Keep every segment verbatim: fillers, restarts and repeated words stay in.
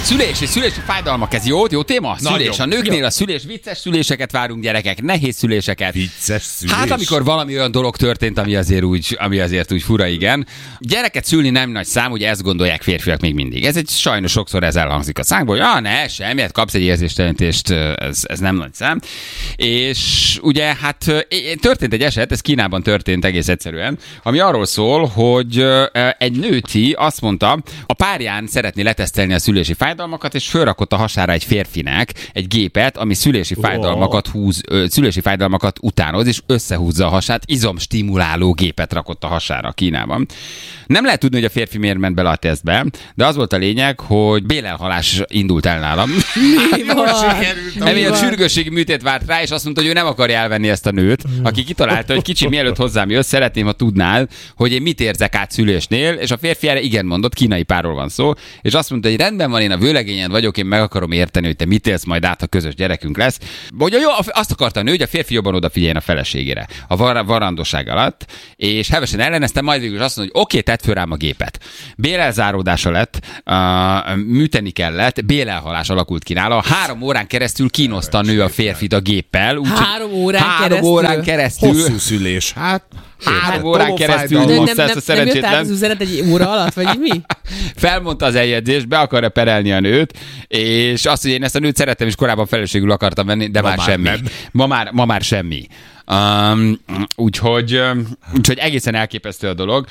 Szülés és szülési fájdalmak, ez jó, jó téma? Szülés. Nagyon. A nőknél jó. a szülés, vicces szüléseket várunk, gyerekek, nehéz szüléseket. Vicces szülés. Hát amikor valami olyan dolog történt, ami azért úgy, ami azért úgy fura, igen. Gyereket szülni nem nagy szám, ugye ezt gondolják férfiak még mindig. Ez egy sajnos sokszor ez elhangzik a szánkból, hogy ah, ne, semmiet, kapsz egy érzéstelenítést, ez, ez nem nagy szám. És ugye hát történt egy eset, ez Kínában történt egész egyszerűen, ami arról szól, hogy egy nőti azt mondta, a párján szeretné letesztelni a szülési fájdalmakat, és fölrakott a hasára egy férfinek egy gépet, ami szülési fájdalmakat húz, ö, szülési fájdalmakat utánoz, és összehúzza a hasát, izomstimuláló gépet rakott a hasára Kínában. Nem lehet tudni, hogy a férfi miért ment bele a tesztbe, de az volt a lényeg, hogy bélelhalás indult el nálam. Emiatt sürgősségi műtét várt rá, és azt mondta, hogy ő nem akarja elvenni ezt a nőt, aki kitalálta, hogy kicsi mielőtt hozzám jössz, szeretném, ha tudnál, hogy én mit érzek át szülésnél, és a férfi erre igen mondott, kínai párról van szó, és azt mondta, hogy rendben van, én a vőlegényen vagyok, én meg akarom érteni, hogy te mit élsz majd át, ha közös gyerekünk lesz. Hogy jó, azt akarta a nő, hogy a férfi jobban odafigyeljen a feleségére a var- varandóság alatt, és hevesen ellenezte, majd végül is azt mondta, hogy oké, okay, tedd föl rám a gépet. Bélelzáródása lett, uh, műteni kellett, bélelhalás alakult ki nála. Három órán keresztül kínoszta a nő a férfit a géppel. Úgy, három órán három keresztül? órán keresztül. Hosszú szülés, hát... Három órán keresztül De hozta nem, ezt a nem, nem jött szerencsétlen. át az üzenet egy óra alatt, vagy mi? Felmondta az eljegyzést, be akarja perelni a nőt, és azt, hogy én ezt a nőt szerettem, és korábban feleségül akartam venni, de Ma már, már semmi. nem. Ma már, ma már semmi. Um, úgyhogy, úgyhogy egészen elképesztő a dolog.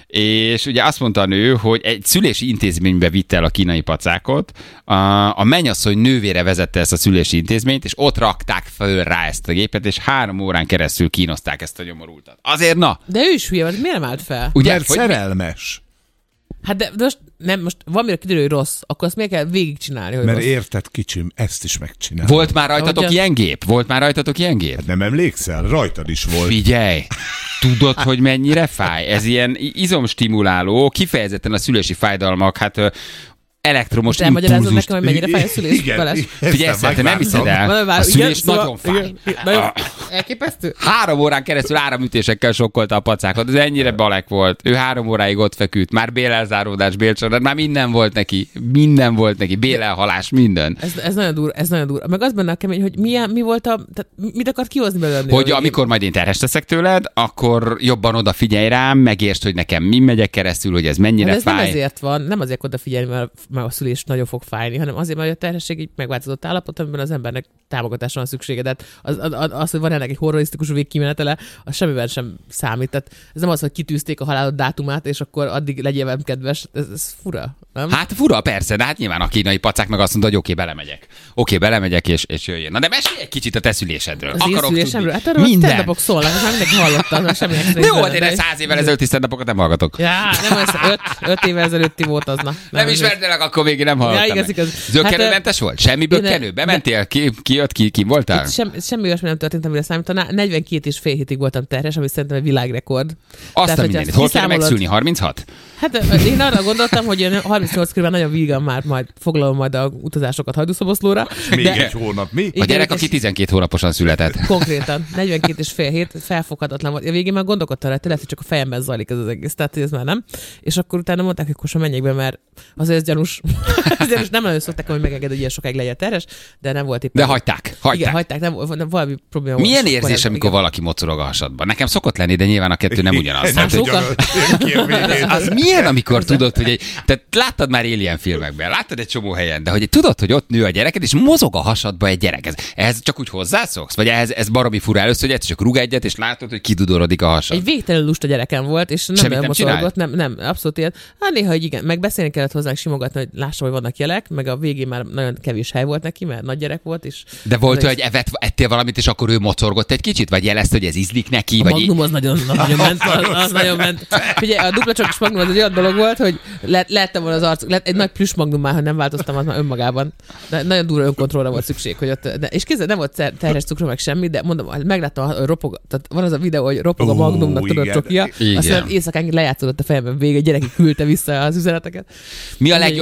És ugye azt mondta a nő, hogy egy szülési intézménybe vitte el a kínai pacákot, a, a mennyasszony nővére vezette ezt a szülési intézményt, és ott rakták föl rá ezt a gépet, és három órán keresztül kínozták ezt a nyomorultat. Azért na! De ő is hülye volt, miért nem állt fel? Ugye, Mert hogy szerelmes. Hát de, de most, nem, most valamire kiderül, hogy rossz, akkor azt miért kell végigcsinálni, hogy Mert rossz? érted, kicsim, ezt is megcsinál. volt már rajtatok Ahogyan- ilyen gép? Volt már rajtatok ilyen gép? Nem emlékszel? Rajtad is volt. Figyelj! Tudod, hogy mennyire fáj? Ez ilyen izomstimuláló, kifejezetten a szülési fájdalmak, hát ö, elektromos Most elmagyarázod impulzust. nekem, hogy mennyire fáj a szülés? Igen, Balázs? Figyelj, ezt te nem hiszed el? Várj, várj, A szülés igen, nagyon szóval- fáj. igen, nagyon elképesztő. Három órán keresztül áramütésekkel sokkolta a pacákat, ez ennyire balek volt. Ő három óráig ott feküdt, már bélelzáródás, bélcsalád, már minden volt neki, minden volt neki, bélelhalás, minden. Ez, ez nagyon durva, ez nagyon durva. Meg az benne a kemény, hogy milyen, mi volt a, tehát mit akart kihozni belőle? a nő, Hogy amikor majd én terhes leszek tőled, akkor jobban odafigyelj rám, megértsd, hogy nekem mi megyek keresztül, hogy ez mennyire Hát ez fáj. nem azért van, nem azért odafigyelni, mert, mert a szülés nagyon fog fájni, hanem azért, mert a terhesség egy megváltozott állapot, amiben az embernek támogatásra van szüksége. De az, az, az, hogy van ennek egy horrorisztikus végkimenetele, az semmivel sem számít. Tehát ez nem az, hogy kitűzték a halálod dátumát, és akkor addig legyél velem kedves. Ez, ez fura, nem? Hát fura, persze, de hát nyilván a kínai pacák meg azt mondta, hogy oké, okay, belemegyek. Oké, okay, belemegyek, és, és jöjjön. Na de mesélj egy kicsit a te szülésedről. Az én Akarok szülésemről? tudni. Hát arról Minden. stand-upok szólnak, most már mindenki hallotta, az semmi extra. De jó, benne, hát én száz évvel ezelőtti stand-upokat nem hallgatok. Ja, nem az öt, öt évvel ezelőtti volt az, na. Nem ismertelek, akkor végig nem hallottam. Ja, igaz, meg. igaz. Zökkenőmentes volt? Semmi én- bökkenő? Bementél? Ki, ki jött? Ki, ki voltál? Itt sem, semmi olyasmi nem történt, amire számítaná. negyvenkét és fél hétig voltam terhes, ami szerintem egy világrekord. Azt Tehát, a hogyha mindenit. ezt Hol kell kiszámolod- megszülni? harminchat? Hát én arra gondoltam, hogy én harmincnyolc körül nagyon vígan már majd foglalom majd a utazásokat Hajdúszoboszlóra. Még de egy hónap, mi? A igen, gyerek, és- aki tizenkét hónaposan született. Konkrétan, negyvenkét és fél hét, felfoghatatlan volt. A végén már gondolkodtam rá, lehet, hogy csak a fejemben zajlik ez az egész, tehát hogy ez már nem. És akkor utána mondták, hogy kosa menjek be, mert azért ez gyanús. Ez gyanús, nem nagyon szokták, hogy megenged, hogy ilyen sokáig legyen terhes, de nem volt éppen. De hagyták. Hagyták. Igen, hagyták, nem, nem, valami probléma volt. Milyen és akkor érzés, ez- amikor igen. valaki mocorog a hasadban? Nekem szokott lenni, de nyilván a kettő nem ugyanaz. Ez Tehát, egy sokan- olyan- az milyen, amikor tudod, hogy egy, tehát láttad már Alien filmekben, láttad egy csomó helyen, de hogy tudod, hogy ott nő a gyereket, és mozog a hasadba egy gyerek. Ez, ehhez csak úgy hozzászoksz? Vagy ehhez ez baromi fura először, hogy egyszer csak rúg egyet, és látod, hogy kidudorodik a hasad. Egy végtelen lusta gyerekem volt, és nem Semmit nagyon nem mocorgott, nem, nem, abszolút ilyen. Hát néha, hogy igen, meg beszélni kellett hozzá, és simogatni, hogy lássa, hogy vannak jelek, meg a végén már nagyon kevés hely volt neki, mert nagy gyerek volt, és De volt, az hogy evett, ettél valamit, és akkor ő mocorgott egy kicsit, vagy jelezte, hogy ez ízlik neki, a vagy magnum az nagyon, nagyon ment, az, az nagyon ment. Figyelj, a dupla csokis magnum az egy olyan dolog volt, hogy le, lehettem volna az arc, lehet, egy nagy plüss magnum már, ha nem változtam, az már önmagában. De nagyon durva önkontrollra volt szükség, hogy ott, de, és kézzel nem volt szer- terhes cukrom, meg semmi, de mondom, megláttam, hogy ropog, tehát van az a videó, hogy ropog a Ó, magnumnak, tudod, igen. csokia, Igen. aztán éjszakánként lejátszódott a fejemben, végig a gyerek küldte vissza az üzeneteket. mi a Igen. legjobb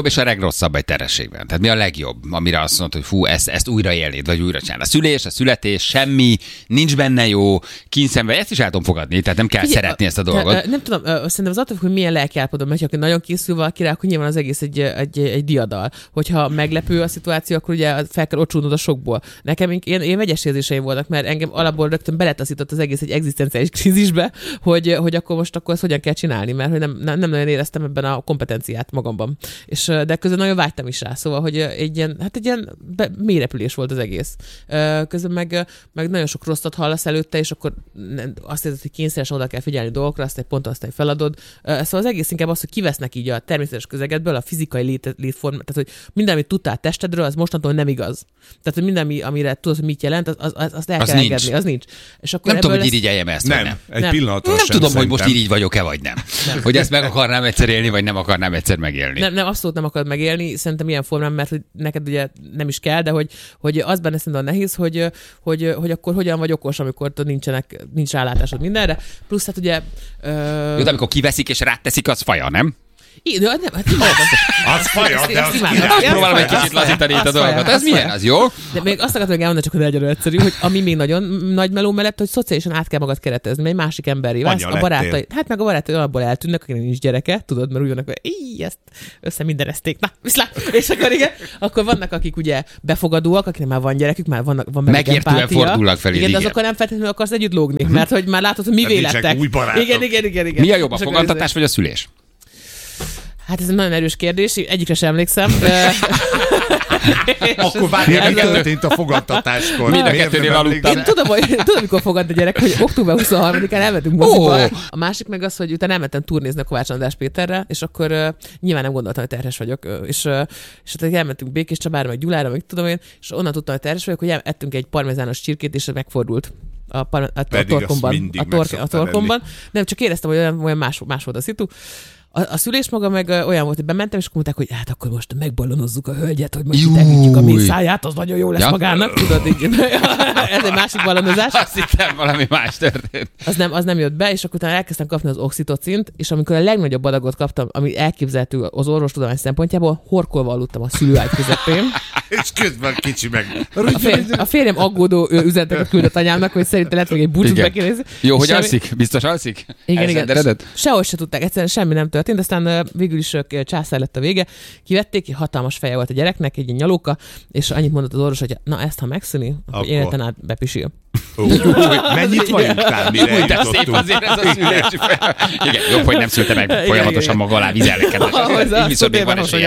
legjobb és a legrosszabb egy terhességben? Tehát mi a legjobb, amire azt mondod, hogy fú, ezt, ezt újra élnéd, vagy újra csinálni? A szülés, a születés, semmi, nincs benne jó, kínszenve, ezt is el tudom fogadni, tehát nem kell Figyelj, szeretni ezt a dolgot. Nem tudom, szerintem az attól, hogy milyen lelkiállapotban megy, ha nagyon készül valakire, akkor nyilván az egész egy, egy, egy diadal. Hogyha meglepő a szituáció, akkor ugye fel kell ocsúnod a sokból. Nekem én, én vegyes érzéseim voltak, mert engem alapból rögtön beletaszított az egész egy egzisztenciális krízisbe, hogy, hogy akkor most akkor ezt hogyan kell csinálni, mert hogy nem, nem, nem nagyon éreztem ebben a kompetenciát magamban. És de közben nagyon vágytam is rá, szóval, hogy egy ilyen, hát egy ilyen mélyrepülés volt az egész. Közben meg, meg nagyon sok rosszat hallasz előtte, és akkor azt érzed, hogy kényszeresen oda kell figyelni dolgokra, azt egy ponton azt egy feladod. Szóval az egész inkább az, hogy kivesznek így a természetes közegedből, a fizikai lét, létform, tehát hogy minden, amit tudtál testedről, az mostantól nem igaz. Tehát, hogy minden, amire tudod, hogy mit jelent, az, az, azt el az kell nincs. engedni, az nincs. És akkor nem tudom, hogy lesz... irigyeljem ezt, nem. nem. Egy nem. pillanatra Nem sem tudom, szerintem. hogy most irigy vagyok-e, vagy nem. nem. Hogy ezt meg akarnám egyszer élni, vagy nem akarnám egyszer megélni. Nem, nem, abszolút nem akarod megélni, szerintem ilyen formán, mert hogy neked ugye nem is kell, de hogy, hogy az benne szerintem nehéz, hogy, hogy, hogy akkor hogyan vagy okos, amikor nincsenek, nincs rálátásod mindenre. Plusz hát ugye... Ö... Jó, de amikor kiveszik és ráteszik, az faja, nem? Igen, nem, hát Az faja, de az próbálom egy kicsit lazítani itt a dolgot. Ez milyen? Az jó? De még azt akartam elmondani, csak hogy legyen egyszerű, hogy ami még nagyon nagy meló mellett, hogy szociálisan át kell magad keretezni, mert egy másik emberré válsz, a barátai, hát meg a barátai alapból eltűnnek, akinek nincs gyereke, tudod, mert úgy vannak, hogy így ezt össze mindenezték, na, viszlát, és akkor igen, akkor vannak, akik ugye befogadóak, akiknek már van gyerekük, már vannak, van meg megértően fordulnak felé. Igen, de azokkal nem feltétlenül akarsz együtt lógni, mert hogy már látod, hogy mi vélettek. Igen, igen, igen, igen. Mi a jobb, a fogadtatás vagy a szülés? Hát ez egy nagyon erős kérdés, egyikre sem emlékszem. Akkor várjál, mi történt a fogadtatáskor? Mind a kettőnél aludtam. Én tudom, hogy, tudom, mikor fogad a gyerek, hogy október huszonharmadikán elmentünk moziba. Oh. A másik meg az, hogy utána elmentem turnézni a Kovács András Péterrel, és akkor uh, nyilván nem gondoltam, hogy terhes vagyok. Uh, és, uh, és hát elmentünk Békés Csabára, meg Gyulára, meg tudom én, és onnan tudtam, hogy terhes vagyok, hogy ettünk egy parmezános csirkét, és megfordult. A, a, a, a torkomban. A, tor, a torkomban. Nem, csak éreztem, hogy olyan, olyan más, más volt a szitu. A, a szülés maga meg olyan volt, hogy bementem, és akkor mondták, hogy hát akkor most megbalonozzuk a hölgyet, hogy most elhűtjük a mészáját, az nagyon jó lesz ja. magának, tudod, így. Ez egy másik balonozás. Azt hittem, valami más történt. Az nem, az nem jött be, és akkor utána elkezdtem kapni az oxitocint, és amikor a legnagyobb adagot kaptam, ami elképzelhető az orvostudomány szempontjából, horkolva aludtam a szülőágy közepén. És közben kicsi meg. A, fér, a férjem aggódó üzeneteket küldött anyámnak, hogy szerintem lehet, hogy egy búcsút bekérdezi. Jó, hogy alszik? Biztos alszik? Igen, igen. Sehol se tudták, egyszerűen semmi nem történt, aztán végül is császár lett a vége. Kivették, hatalmas feje volt a gyereknek, egy nyalóka, és annyit mondott az orvos, hogy na ezt, ha megszűni, akkor életen át bepisil. Ó, mennyit vagyunk, mire eljutottunk? Azért ez a szülés. Igen, jobb, hogy nem szülte meg folyamatosan maga alá vizeleket. Így viszont még van esélye.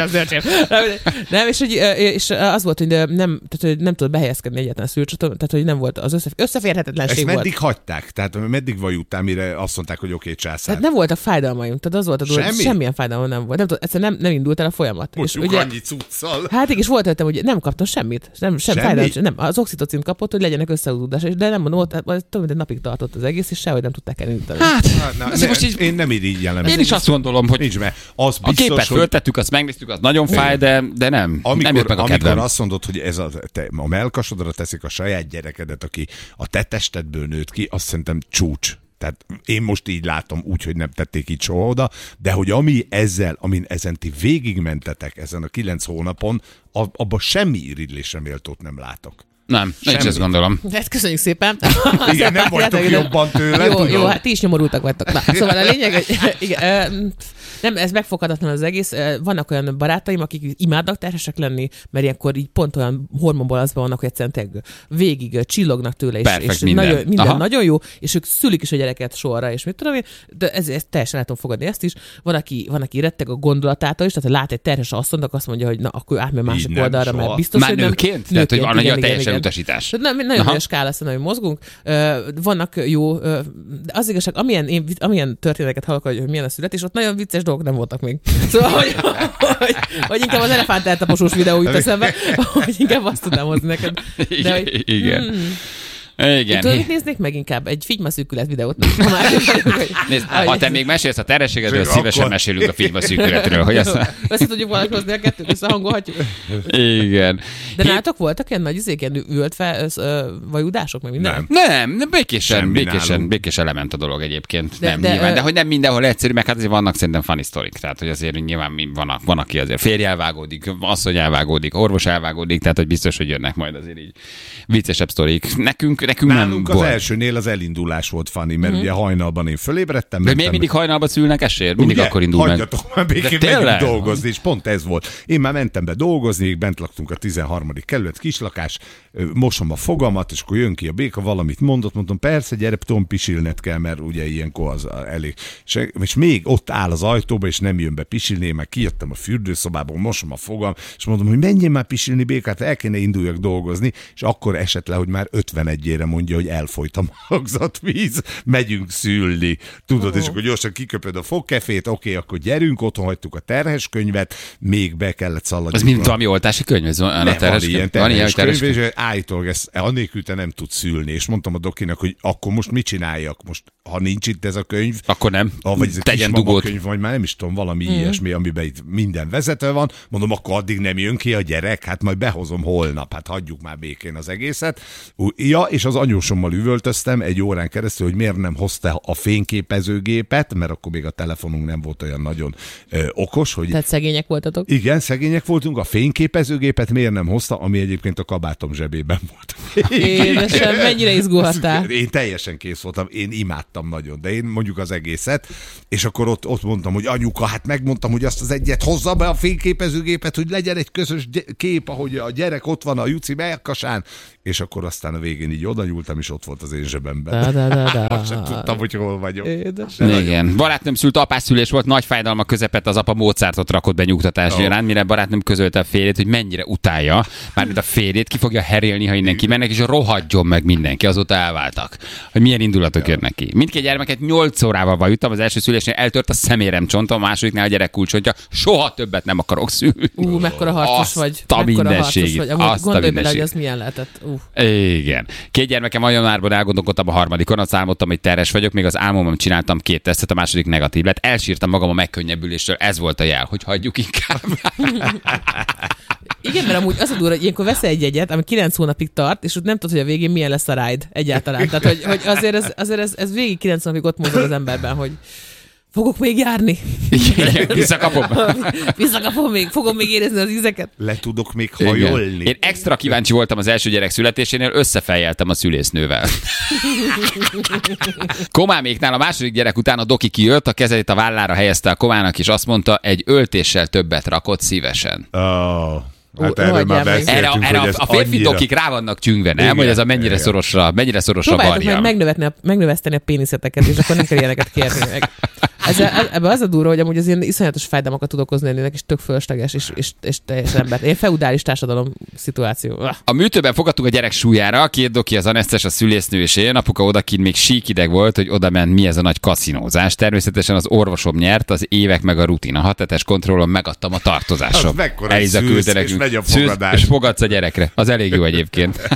Nem, és, és az volt, hogy nem, tehát, hogy nem tudott behelyezkedni egyetlen a szülőcsatorn, tehát hogy nem volt az össze, összeférhetetlenség volt. Ezt meddig hagyták? Tehát meddig vajuttál, mire azt mondták, hogy oké, okay, császár? Tehát nem voltak fájdalmaim, tehát az volt a dolog, Semmi? semmilyen fájdalma nem volt. Nem tudom, egyszerűen nem, nem indult el a folyamat. Mondjuk és ugye, annyi cuccal. Hát igen, és volt előttem, hogy nem kaptam semmit. Nem, sem fájdalmat, nem, az oxitocint kapott, hogy legyenek összehúzódás, de nem mondom, ott több mint egy napig tartott az egész, és sehogy nem tudták elindítani. Hát, hát na, ne, most így, én nem irigyelem. Én is azt gondolom, hogy nincs, az biztos, a képet hogy... föltettük, azt megnéztük, az nagyon fáj, de, de nem. Amikor, nem jött meg a kedvem. Amikor azt mondod, hogy ez a, te, a mellkasodra teszik a saját gyerekedet, aki a te testedből nőtt ki, azt szerintem csúcs. Tehát én most így látom, úgy, hogy nem tették így soha oda, de hogy ami ezzel, amin ezen ti végigmentetek ezen a kilenc hónapon, abban semmi irigylésre méltót nem látok. Nem, nincs ezt gondolom. Hát köszönjük szépen. Igen, nem vagytok jobban tőle. Jó, jó, hát ti is nyomorultak vagytok. Na, szóval a lényeg, hogy igen, nem, ez megfoghatatlan az egész. Vannak olyan barátaim, akik imádnak terhesek lenni, mert ilyenkor így pont olyan hormonból azban vannak, hogy egyszerűen végig csillognak tőle, és, Perfect, és minden, nagyon, minden nagyon jó, és ők szülik is a gyereket sorra, és mit tudom én, de ez, ez teljesen el tudom fogadni ezt is. Van, aki, van, aki retteg a gondolatától is, tehát lát egy terhes asszonynak, azt mondja, hogy na, akkor átmegy másik így oldalra, mert biztos, már hogy nem. Nőként? Tehát, hogy van egy teljesen utasítás. Nem, nagyon nagy skála, hogy mozgunk. Vannak jó, de az igazság, amilyen, én, amilyen történeteket hallok, hogy milyen a születés, ott nagyon vicces dolgok nem voltak még. Szóval, hogy, hogy, hogy inkább az elefánt eltaposós videó jut eszembe, hogy inkább azt tudnám hozni neked. De, hogy, igen. Hmm. Igen. Tudod, mit néznék meg inkább? Egy figymaszűkület videót. Ha, már Nézd, ha te még mesélsz a terhességedről, szívesen akkor... mesélünk a figymaszűkületről. Hogy azt... Össze tudjuk valahogy hozni a kettőt, összehangolhatjuk. Igen. De Hét... nálatok voltak ilyen nagy izék, ilyen üvölt fel, vajudások, meg minden? Nem. Nem, nem békésen, Semmi békésen, nálunk. békésen lement a dolog egyébként. De- nem, de, nyilván, ö- de hogy nem mindenhol egyszerű, meg hát azért vannak szerintem funny sztorik. Tehát, hogy azért nyilván mi- van, van, aki azért férj elvágódik, asszony elvágódik, orvos elvágódik, tehát hogy biztos, hogy jönnek majd azért így viccesebb sztorik. Nekünk, nekünk Nálunk nem az volt. elsőnél az elindulás volt Fanni, mert ugye hajnalban én fölébredtem. De mentem- miért mindig hajnalba szülnek esér? Mindig Ugye? akkor indul meg. Hagyjatok már békén, De megyünk tényleg? dolgozni, és pont ez volt. Én már mentem be dolgozni, még bent laktunk a tizenharmadik kerület, kislakás, ö, mosom a fogamat, és akkor jön ki a béka, valamit mondott, mondtam, persze, gyere, tudom, pisilned kell, mert ugye ilyenkor az elég. És, és még ott áll az ajtóba, és nem jön be pisilni, én már kijöttem a fürdőszobából, mosom a fogam, és mondom, hogy menjél már pisilni, békát, el kéne induljak dolgozni, és akkor esett le, hogy már ötvenegyére mondja, hogy elfolyt a magzatvíz, megyünk szülni. Tudod, oh. És akkor gyorsan kiköpöd a fogkefét, oké, akkor gyerünk, otthon hagytuk a terhes könyvet, még be kellett szaladni. Az mind valami oltási könyv? Ez van, Nem, a terhes van ilyen könyv? Van ilyen terhes terhes könyv, könyv? és állítólag ezt annélkül te nem tudsz szülni. És mondtam a dokinak, hogy akkor most mit csináljak? Most, ha nincs itt ez a könyv, Akkor nem. ah, vagy ez a Tegyen kismama dugót. könyv, vagy már nem is tudom, valami mm. ilyesmi, amiben itt minden vezető van. Mondom, akkor addig nem jön ki a gyerek, hát majd behozom holnap, hát hagyjuk már békén az egészet. Ú, Ja, és az anyósommal üvöltöztem egy órán keresztül, hogy miért nem hozta a fényképezőgépet, mert akkor még a telefonunk nem volt olyan nagyon ö, okos, hogy Tehát szegények voltatok? igen, szegények voltunk, a fényképezőgépet miért nem hozta, ami egyébként a kabátom zsebében volt. Édesem, mennyire izgulhattál? Én teljesen kész voltam, én imádtam nagyon, de én mondjuk az egészet, és akkor ott, ott mondtam, hogy anyuka, hát megmondtam, hogy azt az egyet hozza be a fényképezőgépet, hogy legyen egy közös gy- kép, ahogy a gyerek ott van a Juci melkasán, és akkor aztán a végén így oda nyúltam, és ott volt az én zsebemben. Da, da, da, da. Azt sem tudtam, hogy hol vagyok. Édesem. Igen. Barátnőm szült, apásszülés volt, nagy fájdalma közepett, az apa Mozartot rakott be nyugtatás Oh. nyilván, mire barátnőm közölte a férjét, hogy mennyire utálja, mármint a férjét, ki fogja herélni, ha innen kimennek, és rohadjon meg mindenki, azóta elváltak. Hogy milyen indulatok jönnek ki. Mindkét gyermeket nyolc órával vajuttam, az első szülésnél eltört a szemérem csonta, a másodiknál a gyerek kulcsontja, soha többet nem akarok szülni. Ú, mekkora harcos Azt vagy. a Mekkora harcos mindenségét, vagy. Amúgy azt a gondolj bele, hogy mindenségét. az milyen lehetett. Uh. Igen. Két gyermekem a januárban elgondolkodtam a harmadikon, azt álmodtam, hogy terhes vagyok, még az álmomban csináltam két tesztet, a második negatív lett. Elsírtam magam a megkönnyebbüléstől, ez volt a jel, hogy hagyjuk inkább. Igen, mert amúgy az a durva, hogy ilyenkor veszel egy jegyet, ami kilenc hónapig tart, és úgy nem tudod, hogy a végén milyen lesz a ride egyáltalán. Tehát, hogy, hogy azért, ez, azért ez, ez végig kilenc hónapig ott mozog az emberben, hogy fogok még járni. Igen, visszakapom. Visszakapom még, fogom még érezni az ízeket. Le tudok még hajolni. Igen. Én extra kíváncsi voltam az első gyerek születésénél, összefejjeltem a szülésznővel. Komáméknál a második gyerek után a doki kijött, a kezét a vállára helyezte a komának, és azt mondta, egy öltéssel többet rakott szívesen. Oh. Hát Ó, erről már hagyjál meg. beszéltünk, Erre, erre hogy a, ez a férfi annyira... dokik rá vannak csüngve, nem? Igen, Hogy ez a mennyire igen. szorosra, mennyire szorosra Próbáljátok meg varja. megnövetni a, megnöveszteni a péniszeteket, és akkor nem kell ilyeneket kérni meg. Ez, ebben az a durva, hogy amúgy az ilyen iszonyatos fájdalmakat tud okozni ennek, és tök fölösleges, és, és, és teljes ember. Ilyen feudális társadalom szituáció. A műtőben fogadtuk a gyerek súlyára, két doki az anesztes, a szülésznő és én, apuka odakint még síkideg volt, hogy oda ment, mi ez a nagy kaszinózás. Természetesen az orvosom nyert, az évek meg a rutin. A hatetes kontrollon megadtam a tartozásom. Az mekkora Eliza szűz, küldte és nekünk. megy a Szűz, fogadás. és fogadsz a gyerekre. Az elég jó egyébként.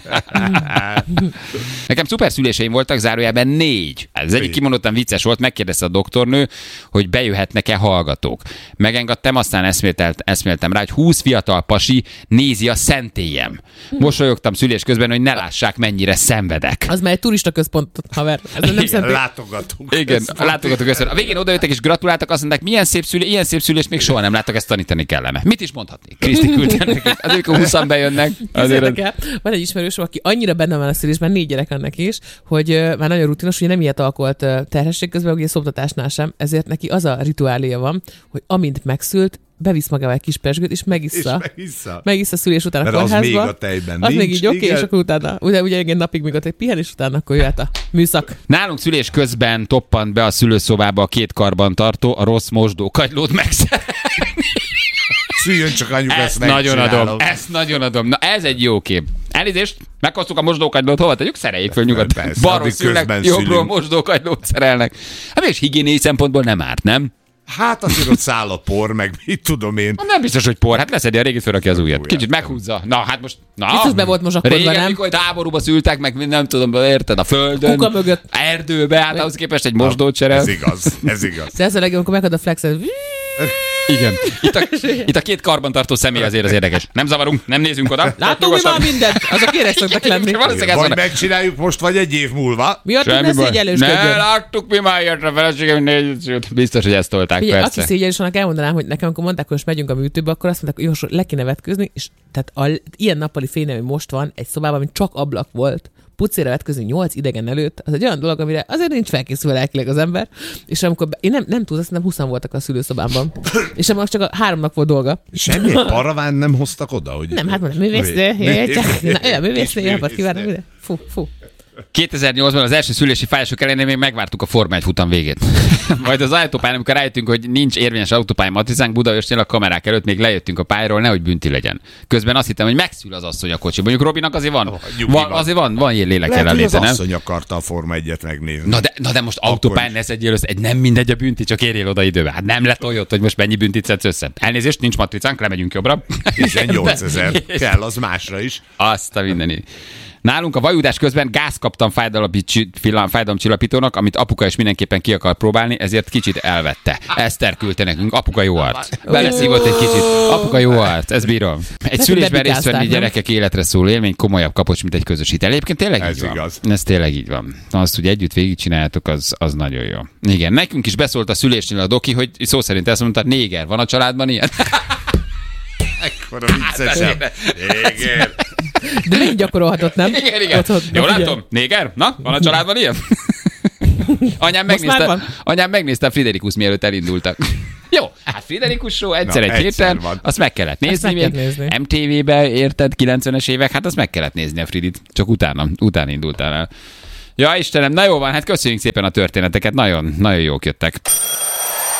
Nekem szuper szüléseim voltak, zárójában négy. Ez egyik kimondottan vicces volt, megkérdezte a doktornő, hogy bejöhetnek-e hallgatók. Megengedtem, aztán eszméltelt, eszméltem rá, hogy húsz fiatal pasi nézi a szentélyem. Mosolyogtam szülés közben, hogy ne lássák, mennyire szenvedek. Az már egy turista központ, haver. Ez nem szempont. Látogatunk. Igen, látogatók össze. A végén odajöttek és gratuláltak, azt mondták, milyen szép szülés, ilyen szép szülés még soha nem láttak, ezt tanítani kellene. Mit is mondhatnék? Kriszti küldte nekik. Az, amikor húszan bejönnek. Azért Képzeljétek el, van egy ismerősöm, aki annyira benne van a szülésben, négy gyerek annak is, hogy uh, már nagyon rutinos, ugye nem ilyet alkolt uh, terhesség közben, ugye szoptatásnál sem, ezért neki az a rituáléja van, hogy amint megszült, bevisz magával egy kis pesgőt, és És megissza. megissza. Megissza szülés után Mert a az kórházba. még a tejben Az nincs, még így oké, okay, igen. és akkor utána, ugye, ugye egy napig még ott egy pihen, és utána akkor jöhet a műszak. Nálunk szülés közben toppant be a szülőszobába a két karbantartó, a rossz mosdókagylót megszerelni. Szüljön csak anyuk, ezt Ezt nagyon megcsinálom. adom, ezt nagyon adom. Na ez egy jó kép. Elnézést, meghoztuk a mosdókagylót, hova tegyük? Szereljék föl nyugodtan. Persze, Balról addig szülnek, közben jobbról szülünk. mosdókagylót szerelnek. Hát mégis higiéniai szempontból nem árt, nem? Hát azért ott száll a por, meg mit tudom én. Nem biztos, hogy por. Hát leszedi a régit, fölrakja az újat. Kicsit meghúzza. Na, hát most... Na, biztos be volt mozsakodva, régen, nem? mikor háborúba szültek, meg nem tudom, érted, a földön. Kuka mögött. Erdőbe, hát ahhoz képest egy mosdót cserel. Ez igaz, ez igaz. De ez a legjobb, amikor megad a flexet. Igen. Itt a, itt a két karbantartó személy azért az érdekes. Nem zavarunk, nem nézünk oda. Látunk mi már mindent. Azok éres szoktak lenni. Vagy megcsináljuk most, vagy egy év múlva. Miatt ne szégyelősködjön. Ne, láttuk mi már ért a feleségem négy. Biztos, hogy ezt tolták, Figyelj, persze. aki szégyelős, annak elmondanám, hogy nekem, amikor mondták, hogy most megyünk a műtőbe, akkor azt mondták, hogy jó, le kéne vetkőzni, és tehát a, ilyen nappali fénye, hogy most van, egy szobában, ami csak ablak volt, pucéra vetközni nyolc idegen előtt, az egy olyan dolog, amire azért nincs felkészülve lelkileg az ember, és amikor be, én nem, nem tudom, azt nem húszan voltak a szülőszobámban, és most csak a háromnak volt dolga. Semmi paraván nem hoztak oda, hogy... Nem, hát mondom, művésznő, művésznő, jobbet kívánom, fú, fú. kétezer-nyolcban az első szülési fájások ellenére még megvártuk a Forma egy futam végét. Majd az autópályán, amikor rájöttünk, hogy nincs érvényes autópálya matricánk, Budaörsnél a kamerák előtt még lejöttünk a pályáról, nehogy bünti legyen. Közben azt hittem, hogy megszül az asszony a kocsi. Mondjuk Robinak azért van, van azért van, van ilyen lélek jelenléte, nem? Az asszony akarta a Forma egyet megnézni. Na de, na de most autópályán ne szedjél össze, egy nem mindegy a bünti, csak érjél oda időbe. Hát nem letoljott, hogy most mennyi büntit szedsz össze. Elnézést, nincs matricánk, lemegyünk jobbra. tizennyolcezer kell az másra is. Azt a mindenit. Nálunk a vajudás közben gáz kaptam fájdalomcsillapítónak, amit apuka is mindenképpen ki akar próbálni, ezért kicsit elvette. Eszter küldte nekünk, apuka jó arc. Beleszívott egy kicsit. Apuka jó arc, ez bírom. Egy szülésben részt venni gyerekek életre szóló élmény komolyabb kapocs, mint egy közösítel. Egyébként tényleg ez így van. Igaz. Ez tényleg így van. Azt, hogy együtt végigcsináljátok, az, az nagyon jó. Igen, nekünk is beszólt a szülésnél a doki, hogy szó szerint ezt mondta, néger, van a családban ilyen? Ekkora viccesebb. Néger. De még gyakorolhatott, nem? Igen, igen. Otthon, Jól figyelj. látom? Néger? Na, van a családban ilyen? Anyám megnézte, anyám megnézte a Friderikus, mielőtt elindultak. Jó, hát Friderikus show egyszer Na, egy egyszer héten, van. azt meg kellett nézni. meg kellett nézni. em té vé-be érted, kilencvenes évek, hát azt meg kellett nézni a Fridit. Csak utána, utána indultál el. Ja, Istenem, na jó van, hát köszönjük szépen a történeteket, nagyon, nagyon jók jöttek.